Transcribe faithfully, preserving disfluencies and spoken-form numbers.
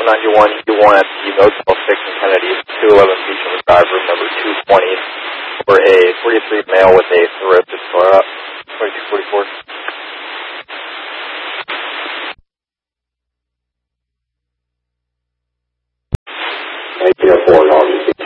ninety-one U one at the Motel six in Kennedy, two eleven Beachwood Drive, room number two twenty, for a forty-three male with a cirrhosis flare-up, twenty-two forty-four. Eight four,